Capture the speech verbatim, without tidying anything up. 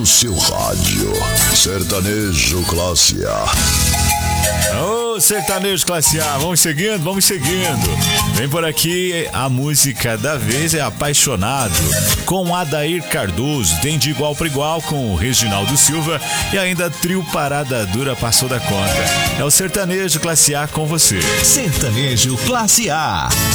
no seu rádio. Sertanejo Classe A. Ô, sertanejo classe A, vamos seguindo, vamos seguindo. Vem por aqui, a música da vez é Apaixonado, com Adair Cardoso. Tem de igual para igual com o Reginaldo Silva e ainda Trio Parada Dura passou da conta. É o sertanejo classe A com você. Sertanejo Classe A.